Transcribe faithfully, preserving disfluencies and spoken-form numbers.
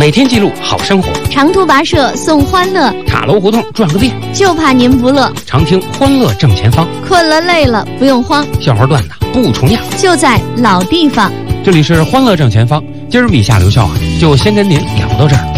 每天记录好生活。 长途跋涉送欢乐， 塔楼胡同转个遍， 就怕您不乐。 常听欢乐正前方， 困了累了不用慌， 笑话段子不重样， 就在老地方。 这里是欢乐正前方，今儿笔下留校啊，就先跟您聊到这儿。